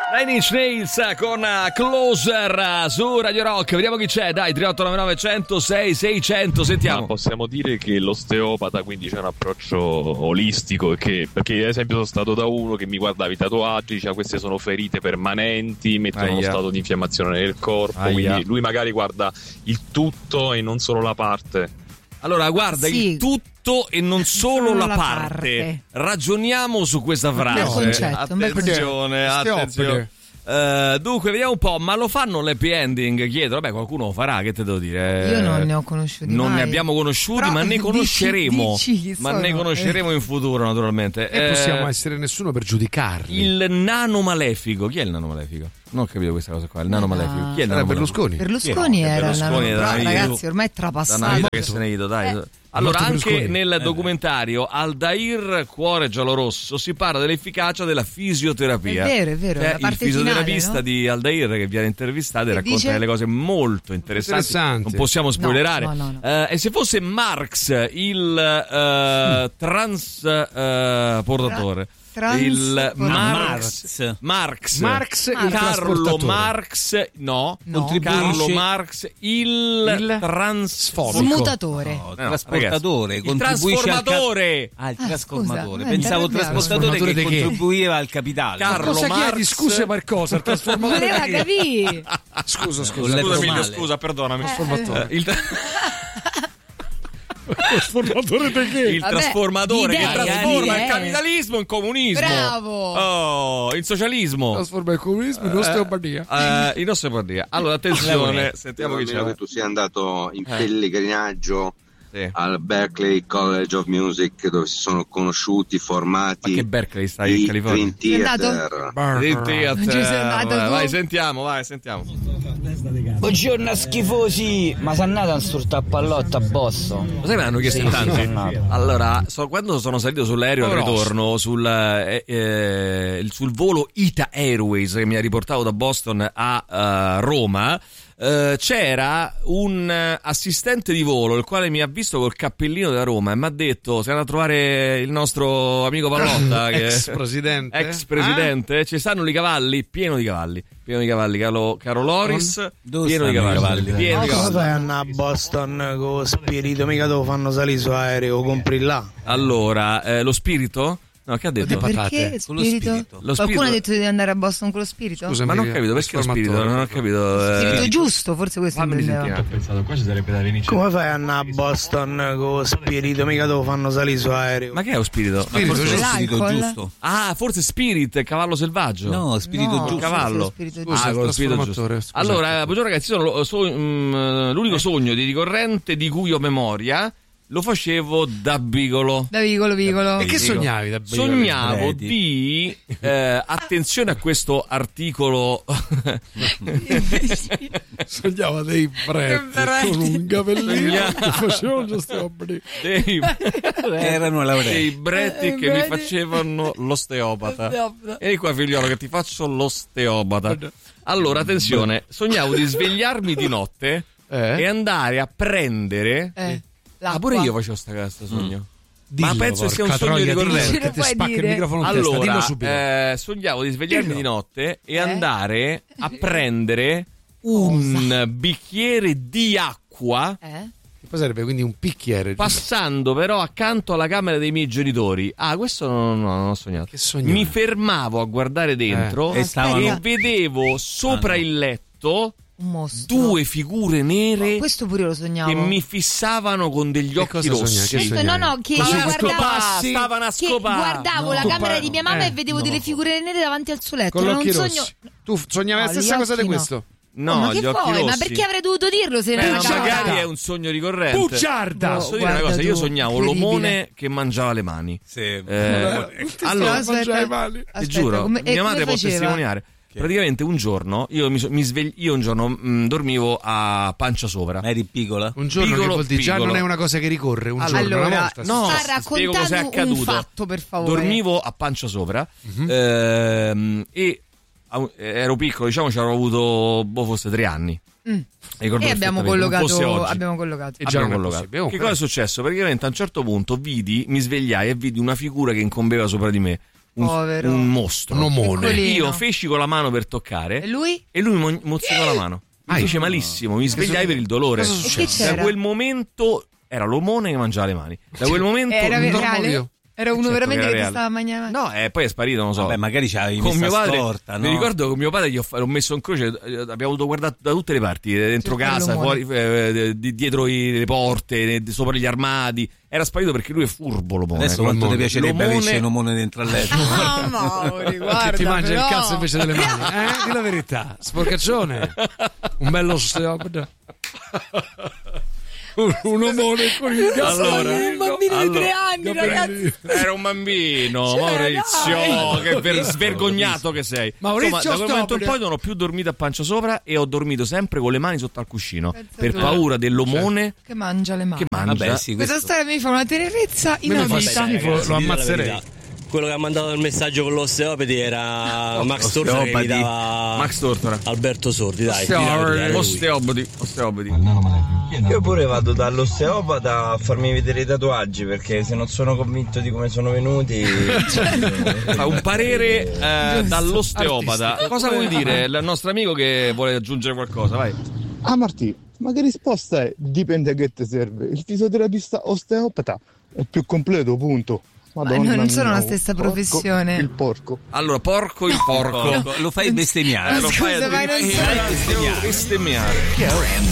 Nine Inch Nails con Closer su Radio Rock. Vediamo chi c'è, dai, 3899 106 600, sentiamo. Ma possiamo dire che l'osteopata quindi c'è un approccio olistico, perché ad esempio sono stato da uno che mi guardava i tatuaggi, diceva queste sono ferite permanenti, mettono uno stato di infiammazione nel corpo, quindi lui magari guarda il tutto e non solo la parte. Allora guarda il tutto e non solo la parte. Ragioniamo su questa frase. Attenzione. Dunque vediamo un po', ma lo fanno l'happy ending? Chiedo, vabbè, qualcuno lo farà, che te devo dire? Io non ne ho conosciuti non mai. Ne abbiamo conosciuti, però ma ne conosceremo. Ne conosceremo in futuro, naturalmente. E possiamo essere nessuno per giudicarli. Il nano malefico. Chi è il nano malefico? Non ho capito questa cosa qua. Il nano malefico. Chi è il nano Berlusconi? Berlusconi era il nano. Però, ragazzi, ormai è trapassato. Che se ne ido, dai. Allora, anche nel documentario Aldair Cuore Giallorosso si parla dell'efficacia della fisioterapia. È vero. La parte il fisioterapista finale, no? di Aldair che viene intervistato e racconta dice? delle cose molto interessanti. Non possiamo spoilerare. No. E se fosse Marx il transportatore? Il Marx Carlo Marx Carlo Marx il trasmutatore, trasportatore, il trasformatore. Il trasformatore. Pensavo trasportatore che contribuiva al capitale. Carlo cosa Marx. chiedi? Scusa per cosa? Il trasformatore. Voleva capire. Scusa, perdonami. Il trasformatore di che? Il trasformatore che trasforma il capitalismo in comunismo. Bravo. In socialismo. Trasforma il comunismo in osteopatia. In osteopatia. Allora, attenzione, sentiamo chi c'è. Che tu sia andato in pellegrinaggio al Berklee College of Music, dove si sono conosciuti, formati. Ma che Berkeley stai in California? Dream Theater. Vai, sentiamo. Buongiorno schifosi, ma sei andato a stortare pallotta a Boston? Lo sai, me l'hanno chiesto in tanti. Allora, quando sono salito sull'aereo al ritorno sul volo Ita Airways che mi ha riportato da Boston a Roma, c'era un assistente di volo il quale mi ha visto col cappellino da Roma e mi ha detto: sei andato a trovare il nostro amico Pallotta che ex presidente. Ci stanno i cavalli, pieno di cavalli, caro Loris, pieno di cavalli. Cosa fai a Boston con Spirito? Mica te lo fanno salire su aereo, compri là. Allora, lo spirito? No, che ha detto? Perché spirito? Qualcuno ha detto di andare a Boston con lo spirito? Scusa, ma non ho capito perché lo spirito, non ho capito. Spirito giusto, forse questo intendeva. Ho pensato, qua ci sarebbe da venire. Come fai a andare a Boston con spirito? Mica te lo fanno salire su aereo. Ma che è lo spirito? Spirito giusto. Ah, forse Spirit, cavallo selvaggio. No, spirito giusto. Cavallo. Con lo spirito giusto. Allora, buongiorno ragazzi, l'unico sogno di ricorrente di cui ho memoria lo facevo da vicolo. E che sognavi da vicolo? Sognavo di attenzione a questo articolo. Sognava dei preti con un capellino che facevano l'osteopati. Erano laureati. Dei bretti che mi facevano l'osteopata. E qua figliolo che ti faccio l'osteopata. Allora, attenzione, sognavo di svegliarmi di notte e andare a prendere pure io facevo sta sogno. Ma penso sia un sogno ricorrente. Che ti spacca il microfono. Allora, sognavo di svegliarmi di notte e andare a prendere un bicchiere di acqua. Che poi sarebbe quindi un bicchiere. Passando però accanto alla camera dei miei genitori. Questo non ho sognato. Che sogno? Mi fermavo a guardare dentro e vedevo sopra il letto un mostro. Due figure nere. Questo pure lo sognavo. Che mi fissavano con degli occhi rossi. Che stavano a scopare. Guardavo la camera di mia mamma e vedevo delle figure nere davanti al suo letto. Con Era l'occhio un rossi. sogno. Tu sognavi la stessa cosa di questo? No, ma gli che occhi vuoi? rossi. Ma perché avrei dovuto dirlo se non magari è un sogno ricorrente. Bugiarda! Posso dire una cosa? Io sognavo l'omone che mangiava le mani. Sì. Allora, ti giuro, mia madre può testimoniare. Praticamente un giorno io un giorno dormivo a pancia sopra. Eri piccola? Un giorno che vuol dire? Già non è una cosa che ricorre. Un giorno, una volta. No, sta raccontando un fatto, per favore. Dormivo a pancia sopra e ero piccolo, diciamo, ci avrò avuto forse 3 anni. E abbiamo collocato. Che cosa è successo? Praticamente a un certo punto mi svegliai e vidi una figura che incombeva sopra di me. un mostro. Un omone. Io feci con la mano per toccare e lui mi mozzicò la mano. Mi fece malissimo, mi svegliai per il dolore. Da quel momento era l'omone che mangiava le mani. Da quel momento era uno veramente che ti stava mangiando. No, poi è sparito, non lo so. Vabbè, magari c'avevi con mio padre, storta, no? Mi ricordo che con mio padre gli ho messo in croce, abbiamo dovuto guardare da tutte le parti, dentro casa, fuori, dietro le porte, sopra gli armadi. Era sparito perché lui è furbo l'omone. Adesso quanto ti piacerebbe averci un omone dentro al letto? Guarda, che ti mangia però. il cazzo invece delle mani. Di la verità, sporcaccione. Un bello osteopata. Un omone con il cazzo. Allora, un bambino di 3 anni, ragazzi. Era un bambino, Maurizio, che svergognato che sei. Maurizio, insomma, da quel momento in poi non ho più dormito a pancia sopra e ho dormito sempre con le mani sotto al cuscino per paura dell'omone che mangia le mani. Vabbè, sì, questa storia mi fa una tenerezza inaudita. Lo ammazzerei. Quello che ha mandato il messaggio con l'osteopati era Max Tortora che mi dava Max Tortora. Alberto Sordi, dai. Osteopati. Io pure vado dall'osteopata a farmi vedere i tatuaggi, perché se non sono convinto di come sono venuti. Un parere dall'osteopata. Cosa vuoi dire? Il nostro amico che vuole aggiungere qualcosa, vai. Martì, ma che risposta è? Dipende a che ti serve. Il fisioterapista osteopata è più completo, punto. Madonna, ma non sono la stessa professione. Il porco. Allora, il porco. Lo fai bestemmiare. Scusa, ma non so. Bestemmiare.